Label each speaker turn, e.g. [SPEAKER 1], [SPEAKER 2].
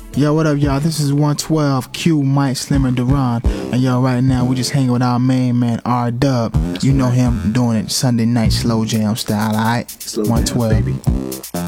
[SPEAKER 1] Yo, what up, y'all? This is 112, Q, Mike, Slim, and Duran. And yo, right now, we just hanging with our main man, R-Dub. You know him doing it Sunday night slow jam style, alright? 112.
[SPEAKER 2] Baby.